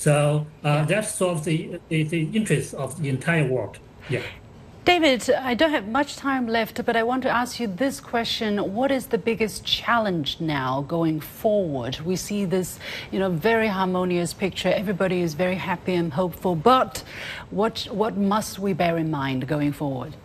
So Yeah. that solves the interest of the entire world. Yeah. David, I don't have much time left, but I want to ask you this question. What is the biggest challenge now going forward? We see this, very harmonious picture. Everybody is very happy and hopeful. But what must we bear in mind going forward?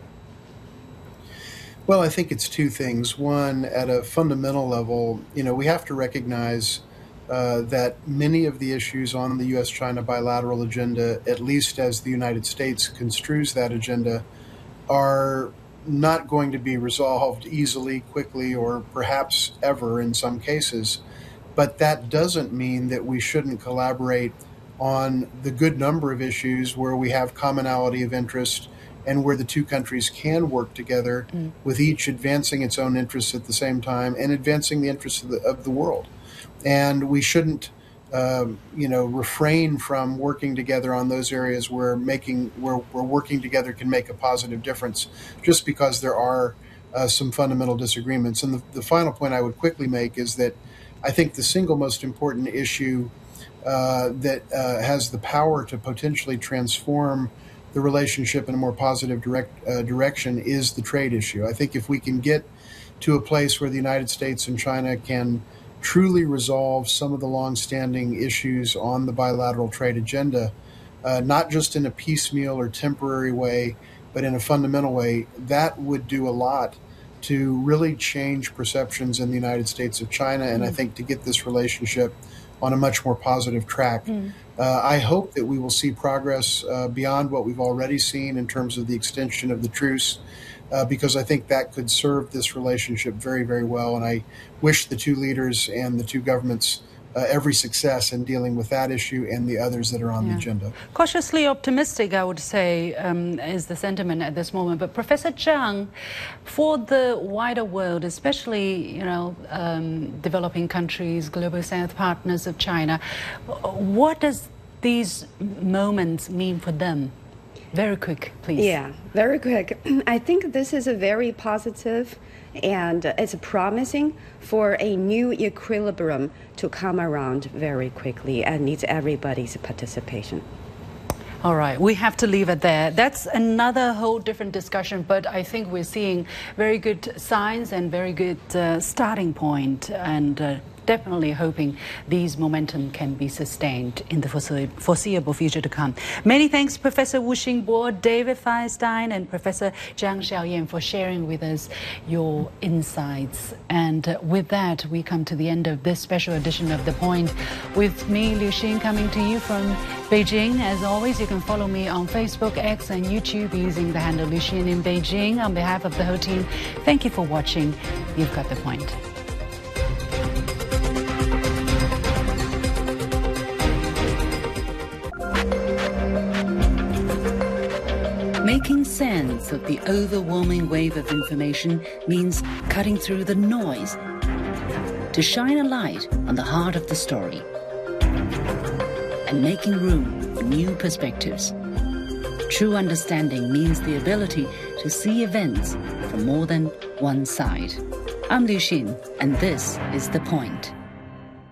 Well, I think it's two things. One, at a fundamental level, we have to recognize that many of the issues on the U.S. China bilateral agenda, at least as the United States construes that agenda, are not going to be resolved easily, quickly, or perhaps ever in some cases. But that doesn't mean that we shouldn't collaborate on the good number of issues where we have commonality of interest and where the two countries can work together, with each advancing its own interests at the same time and advancing the interests of the world. And we shouldn't refrain from working together on those areas where working together can make a positive difference, just because there are some fundamental disagreements. And the final point I would quickly make is that I think the single most important issue that has the power to potentially transform the relationship in a more positive direction is the trade issue. I think if we can get to a place where the United States and China can truly resolve some of the long-standing issues on the bilateral trade agenda, not just in a piecemeal or temporary way, but in a fundamental way, that would do a lot to really change perceptions in the United States of China, and I think to get this relationship on a much more positive track. I hope that we will see progress beyond what we've already seen in terms of the extension of the truce, because I think that could serve this relationship very, very well. And I wish the two leaders and the two governments every success in dealing with that issue and the others that are on the agenda. Cautiously optimistic, I would say, is the sentiment at this moment. But Professor Zhang, for the wider world, especially, developing countries, global south partners of China, what does these moments mean for them? Very quick, please. Yeah, very quick. I think this is a very positive and it's promising for a new equilibrium to come around very quickly and needs everybody's participation. All right, we have to leave it there. That's another whole different discussion, but I think we're seeing very good signs and very good starting point, and definitely hoping these momentum can be sustained in the foreseeable future to come. Many thanks, Professor Wu Xingbo, David Firestein, and Professor Zhang Xiaoyan for sharing with us your insights. And with that, we come to the end of this special edition of The Point. With me, Liu Xin, coming to you from Beijing. As always, you can follow me on Facebook, X, and YouTube using the handle Liu Xin in Beijing. On behalf of the whole team, thank you for watching. You've got The Point. Making sense of the overwhelming wave of information means cutting through the noise to shine a light on the heart of the story and making room for new perspectives. True understanding means the ability to see events from more than one side. I'm Liu Xin, and this is The Point.